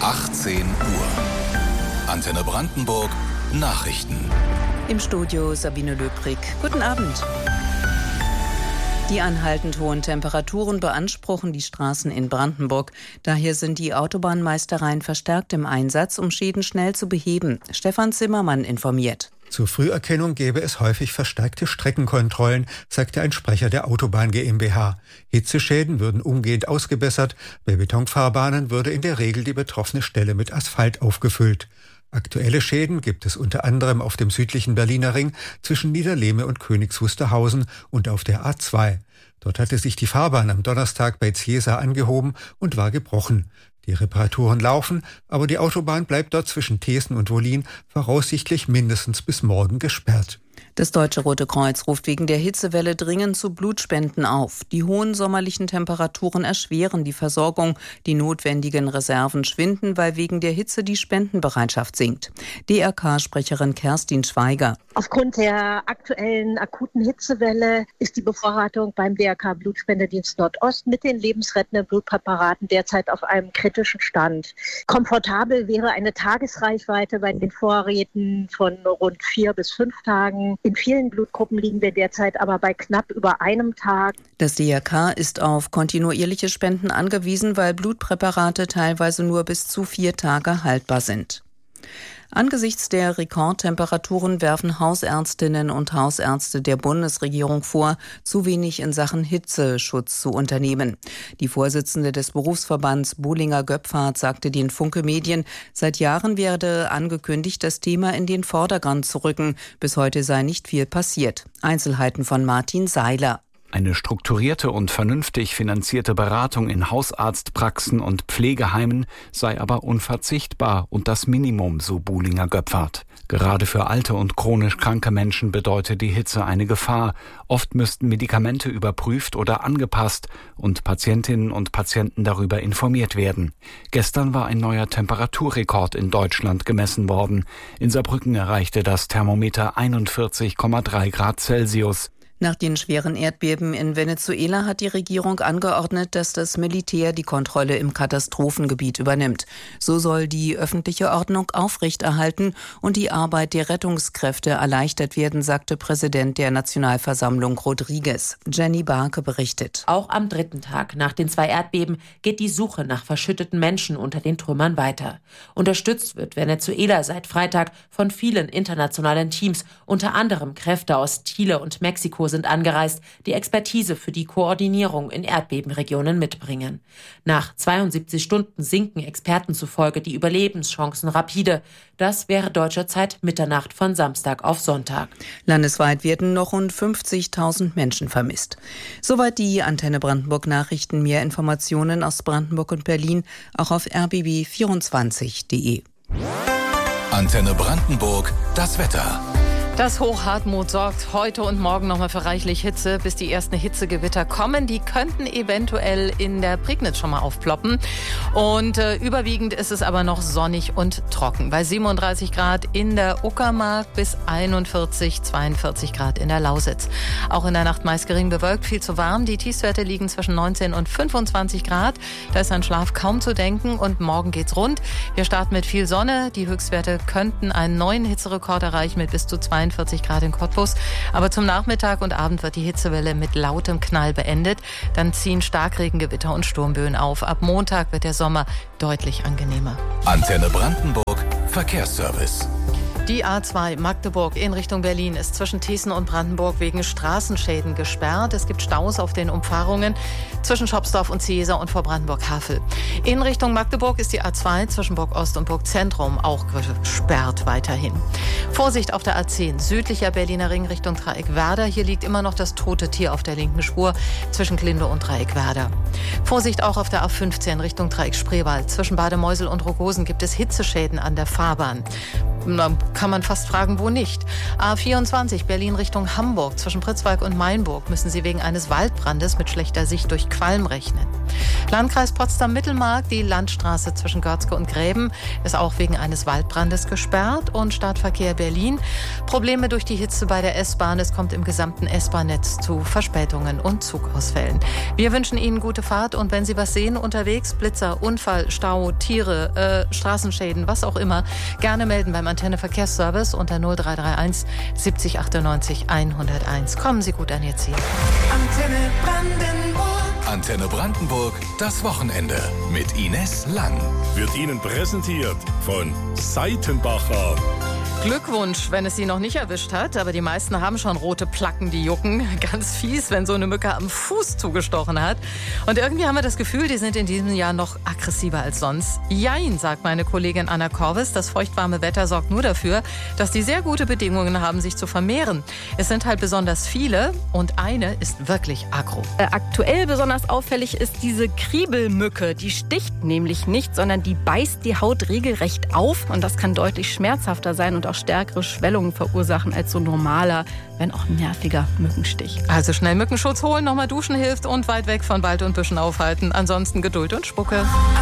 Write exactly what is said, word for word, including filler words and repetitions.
achtzehn Uhr. Antenne Brandenburg Nachrichten. Im Studio Sabine Löbrig. Guten Abend. Die anhaltend hohen Temperaturen beanspruchen die Straßen in Brandenburg. Daher sind die Autobahnmeistereien verstärkt im Einsatz, um Schäden schnell zu beheben. Stefan Zimmermann informiert. Zur Früherkennung gäbe es häufig verstärkte Streckenkontrollen, sagte ein Sprecher der Autobahn GmbH. Hitzeschäden würden umgehend ausgebessert. Bei Betonfahrbahnen würde in der Regel die betroffene Stelle mit Asphalt aufgefüllt. Aktuelle Schäden gibt es unter anderem auf dem südlichen Berliner Ring zwischen Niederlehme und Königs Wusterhausen und auf der A zwei. Dort hatte sich die Fahrbahn am Donnerstag bei Ziesa angehoben und war gebrochen. Die Reparaturen laufen, aber die Autobahn bleibt dort zwischen Thesen und Wollin voraussichtlich mindestens bis morgen gesperrt. Das Deutsche Rote Kreuz ruft wegen der Hitzewelle dringend zu Blutspenden auf. Die hohen sommerlichen Temperaturen erschweren die Versorgung. Die notwendigen Reserven schwinden, weil wegen der Hitze die Spendenbereitschaft sinkt. D R K-Sprecherin Kerstin Schweiger. Aufgrund der aktuellen akuten Hitzewelle ist die Bevorratung beim D R K Blutspendedienst Nordost mit den lebensrettenden Blutpräparaten derzeit auf einem kritischen Stand. Komfortabel wäre eine Tagesreichweite bei den Vorräten von rund vier bis fünf Tagen. In vielen Blutgruppen liegen wir derzeit aber bei knapp über einem Tag. Das D R K ist auf kontinuierliche Spenden angewiesen, weil Blutpräparate teilweise nur bis zu vier Tage haltbar sind. Angesichts der Rekordtemperaturen werfen Hausärztinnen und Hausärzte der Bundesregierung vor, zu wenig in Sachen Hitzeschutz zu unternehmen. Die Vorsitzende des Berufsverbands Bollinger-Göpfert sagte den Funke Medien, seit Jahren werde angekündigt, das Thema in den Vordergrund zu rücken. Bis heute sei nicht viel passiert. Einzelheiten von Martin Seiler. Eine strukturierte und vernünftig finanzierte Beratung in Hausarztpraxen und Pflegeheimen sei aber unverzichtbar und das Minimum, so Bollinger-Göpfert. Gerade für alte und chronisch kranke Menschen bedeutet die Hitze eine Gefahr. Oft müssten Medikamente überprüft oder angepasst und Patientinnen und Patienten darüber informiert werden. Gestern war ein neuer Temperaturrekord in Deutschland gemessen worden. In Saarbrücken erreichte das Thermometer einundvierzig Komma drei Grad Celsius. Nach den schweren Erdbeben in Venezuela hat die Regierung angeordnet, dass das Militär die Kontrolle im Katastrophengebiet übernimmt. So soll die öffentliche Ordnung aufrechterhalten und die Arbeit der Rettungskräfte erleichtert werden, sagte Präsident der Nationalversammlung Rodriguez. Jenny Barke berichtet. Auch am dritten Tag nach den zwei Erdbeben geht die Suche nach verschütteten Menschen unter den Trümmern weiter. Unterstützt wird Venezuela seit Freitag von vielen internationalen Teams, unter anderem Kräfte aus Chile und Mexiko sind angereist, die Expertise für die Koordinierung in Erdbebenregionen mitbringen. Nach zweiundsiebzig Stunden sinken Experten zufolge die Überlebenschancen rapide. Das wäre deutscher Zeit Mitternacht von Samstag auf Sonntag. Landesweit werden noch rund fünfzigtausend Menschen vermisst. Soweit die Antenne Brandenburg Nachrichten. Mehr Informationen aus Brandenburg und Berlin auch auf r b b vierundzwanzig punkt d e. Antenne Brandenburg, das Wetter. Das Hochhartmut sorgt heute und morgen nochmal für reichlich Hitze, bis die ersten Hitzegewitter kommen. Die könnten eventuell in der Prignitz schon mal aufploppen. Und äh, überwiegend ist es aber noch sonnig und trocken. Bei siebenunddreißig Grad in der Uckermark bis einundvierzig, zweiundvierzig Grad in der Lausitz. Auch in der Nacht meist gering bewölkt, viel zu warm. Die Tiefstwerte liegen zwischen neunzehn und fünfundzwanzig Grad. Da ist an Schlaf kaum zu denken und morgen geht's rund. Wir starten mit viel Sonne. Die Höchstwerte könnten einen neuen Hitzerekord erreichen mit bis zu zweiundvierzig Grad in Cottbus. Aber zum Nachmittag und Abend wird die Hitzewelle mit lautem Knall beendet. Dann ziehen Starkregengewitter und Sturmböen auf. Ab Montag wird der Sommer deutlich angenehmer. Antenne Brandenburg, Verkehrsservice. Die A zwei Magdeburg in Richtung Berlin ist zwischen Thesen und Brandenburg wegen Straßenschäden gesperrt. Es gibt Staus auf den Umfahrungen zwischen Schopsdorf und Ziesa und vor Brandenburg-Havel. In Richtung Magdeburg ist die A zwei zwischen Burg Ost und Burg Zentrum auch gesperrt weiterhin. Vorsicht auf der A zehn, südlicher Berliner Ring Richtung Dreieckwerder. Hier liegt immer noch das tote Tier auf der linken Spur zwischen Glinde und Dreieckwerder. Vorsicht auch auf der A fünfzehn Richtung Dreieck Spreewald. Zwischen Bademeusel und Rogosen gibt es Hitzeschäden an der Fahrbahn. Da kann man fast fragen, wo nicht. A vierundzwanzig Berlin Richtung Hamburg. Zwischen Pritzwalk und Mainburg müssen Sie wegen eines Waldbrandes mit schlechter Sicht durch Qualm rechnen. Landkreis Potsdam-Mittelmark, die Landstraße zwischen Görzke und Gräben ist auch wegen eines Waldbrandes gesperrt. Und Stadtverkehr Berlin, Probleme durch die Hitze bei der S-Bahn. Es kommt im gesamten S-Bahn-Netz zu Verspätungen und Zugausfällen. Wir wünschen Ihnen gute Fahrt und wenn Sie was sehen unterwegs, Blitzer, Unfall, Stau, Tiere, äh, Straßenschäden, was auch immer, gerne melden beim Antenne Verkehrsservice unter null drei drei eins siebzig achtundneunzig hunderteins. Kommen Sie gut an Ihr Ziel. Antenne Brandenburg. Antenne Brandenburg, das Wochenende mit Ines Lang. Wird Ihnen präsentiert von Seitenbacher. Glückwunsch, wenn es Sie noch nicht erwischt hat, aber die meisten haben schon rote Placken, die jucken. Ganz fies, wenn so eine Mücke am Fuß zugestochen hat. Und irgendwie haben wir das Gefühl, die sind in diesem Jahr noch aggressiver als sonst. Jein, sagt meine Kollegin Anna Korvis, das feuchtwarme Wetter sorgt nur dafür, dass die sehr gute Bedingungen haben, sich zu vermehren. Es sind halt besonders viele und eine ist wirklich aggro. Äh, aktuell besonders auffällig ist diese Kriebelmücke. Die sticht nämlich nicht, sondern die beißt die Haut regelrecht auf und das kann deutlich schmerzhafter sein und auch stärkere Schwellungen verursachen als so normaler, wenn auch nerviger Mückenstich. Also schnell Mückenschutz holen, nochmal duschen hilft und weit weg von Wald und Büschen aufhalten. Ansonsten Geduld und Spucke.